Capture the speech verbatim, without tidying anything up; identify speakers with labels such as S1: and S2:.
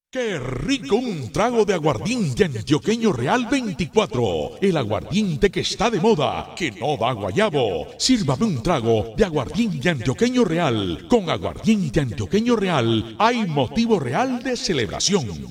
S1: ¡Qué rico un trago de aguardiente antioqueño Real veinticuatro! El aguardiente que está de moda, que no da guayabo. Sírvame un trago de aguardiente antioqueño Real. Con aguardiente antioqueño Real hay motivo real de celebración.